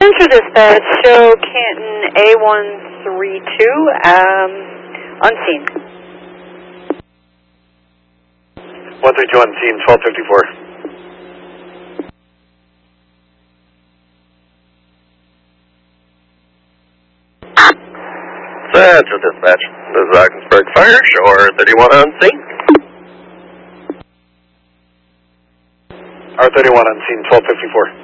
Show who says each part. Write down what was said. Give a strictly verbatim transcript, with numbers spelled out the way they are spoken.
Speaker 1: Central Dispatch, show Canton A one three two, um, unseen.
Speaker 2: one three two unseen, twelve fifty-four.
Speaker 3: Central Dispatch, this is Ogdensburg Fire, shore thirty-one unseen.
Speaker 2: R thirty-one unseen, twelve fifty-four.